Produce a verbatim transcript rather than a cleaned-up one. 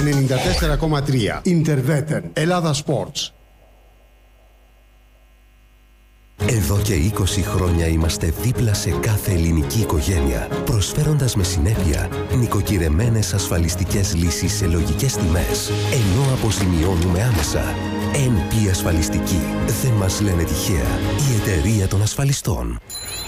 ενενήντα τέσσερα κόμμα τρία. Interveter. Ελλάδα Sports. Εδώ και είκοσι χρόνια είμαστε δίπλα σε κάθε ελληνική οικογένεια, προσφέροντας με συνέπεια νοικοκυρεμένες ασφαλιστικές λύσεις σε λογικές τιμές, ενώ αποζημιώνουμε άμεσα. εν πι Ασφαλιστική. Δεν μας λένε τυχαία. Η εταιρεία των ασφαλιστών.